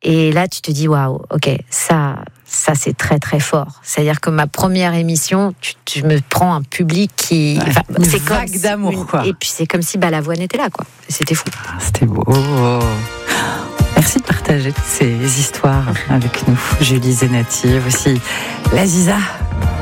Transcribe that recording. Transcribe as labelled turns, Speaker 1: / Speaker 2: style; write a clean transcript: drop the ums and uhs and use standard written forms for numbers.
Speaker 1: Et là, tu te dis, waouh, ok, ça c'est très très fort. C'est-à-dire que ma première émission, je me prends un public qui,
Speaker 2: c'est vague comme d'amour, quoi.
Speaker 1: Et puis c'est comme si Balavoine était là, quoi. C'était fou.
Speaker 2: C'était beau. Merci de partager toutes ces histoires avec nous, Julie Zenati, aussi l'Aziza.